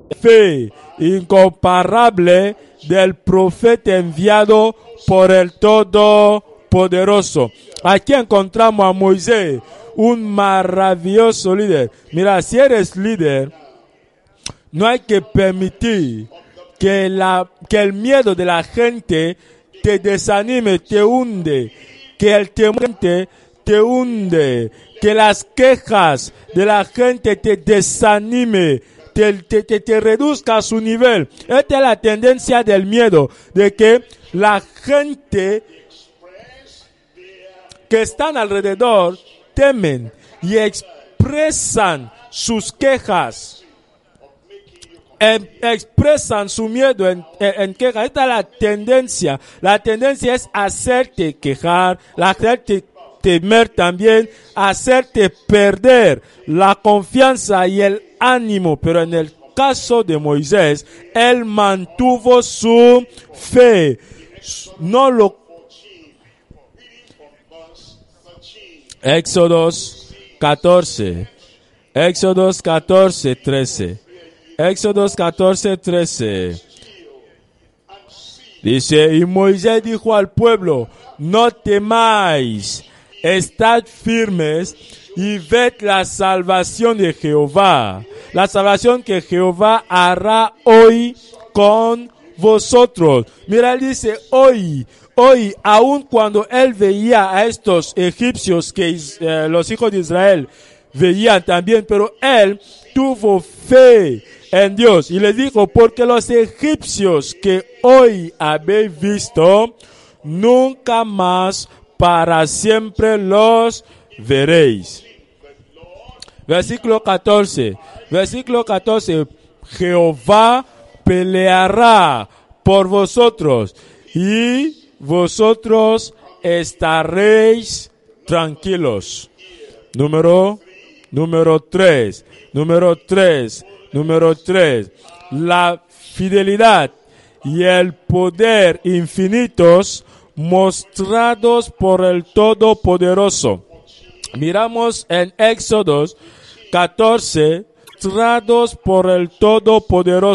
fe incomparable del profeta enviado por el Todopoderoso. Aquí encontramos a Moisés, un maravilloso líder. Mira, si eres líder, no hay que permitir que el miedo de la gente te desanime, te hunde, que el temor te hunde, que las quejas de la gente te desanime, te reduzca a su nivel. Esta es la tendencia del miedo, de que la gente que están alrededor temen y expresan sus quejas. Expresan su miedo en quejas. Esta es la tendencia. La tendencia es hacerte quejar, hacerte temer también, hacerte perder la confianza y el ánimo. Pero en el caso de Moisés, él mantuvo su fe. No lo... Éxodos 14, 13. Éxodos 14, 13. Dice, y Moisés dijo al pueblo, no temáis, estad firmes y ved la salvación de Jehová. La salvación que Jehová hará hoy con vosotros. Mira, él dice hoy, aun cuando él veía a estos egipcios que los hijos de Israel veían también, pero él tuvo fe en Dios y les dijo, porque los egipcios que hoy habéis visto, nunca más para siempre los veréis. Versículo 14, Jehová peleará por vosotros y vosotros estaréis tranquilos. Número 3. La fidelidad y el poder infinitos mostrados por el Todopoderoso. Miramos en Éxodos 14, mostrados por el Todopoderoso.